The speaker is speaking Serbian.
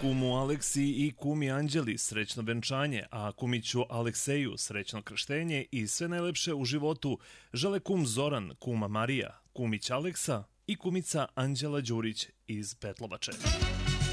kumu Aleksi i kumi Anđeli srećno venčanje, a kumiću Alekseju srećno krštenje i sve najlepše u životu žele kum Zoran, kuma Marija, kumić Aleksa i kumica Anđela Đurić iz Petlovače.